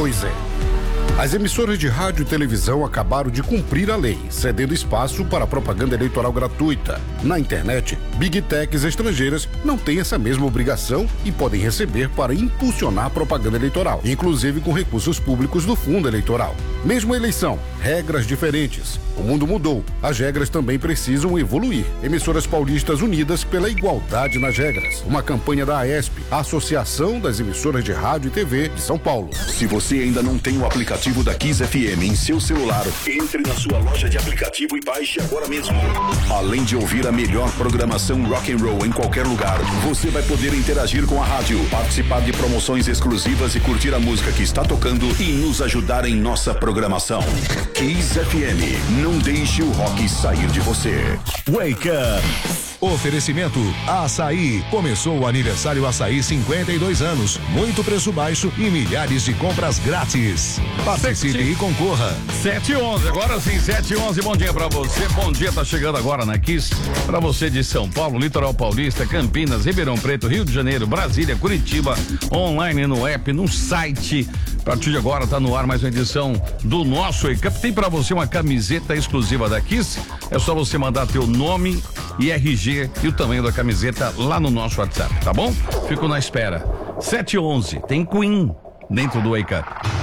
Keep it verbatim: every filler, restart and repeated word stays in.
Pois é. As emissoras de rádio e televisão acabaram de cumprir a lei, cedendo espaço para propaganda eleitoral gratuita. Na internet, Big Techs estrangeiras não têm essa mesma obrigação e podem receber para impulsionar propaganda eleitoral, inclusive com recursos públicos do fundo eleitoral. Mesma eleição, regras diferentes. O mundo mudou, as regras também precisam evoluir. Emissoras paulistas unidas pela igualdade nas regras. Uma campanha da AESP, a Associação das Emissoras de Rádio e T V de São Paulo. Se você ainda não tem o aplicativo da Kiss F M em seu celular, entre na sua loja de aplicativo e baixe agora mesmo. Além de ouvir a melhor programação rock and roll em qualquer lugar, você vai poder interagir com a rádio, participar de promoções exclusivas e curtir a música que está tocando e nos ajudar em nossa programação. Kiss F M, não deixe o rock sair de você. Wake Up. Oferecimento Açaí. Começou o aniversário Açaí cinquenta e dois anos. Muito preço baixo e milhares de compras grátis. Participe e concorra. sete e onze, agora sim, sete e onze. Bom dia pra você. Bom dia, tá chegando agora na Kiss. Pra você de São Paulo, Litoral Paulista, Campinas, Ribeirão Preto, Rio de Janeiro, Brasília, Curitiba, online, no app, no site. A partir de agora tá no ar mais uma edição do nosso Wake Up. Tem pra você uma camiseta exclusiva da Kiss. É só você mandar teu nome e R G e o tamanho da camiseta lá no nosso WhatsApp, tá bom? Fico na espera. sete e onze, tem Queen dentro do Wake Up.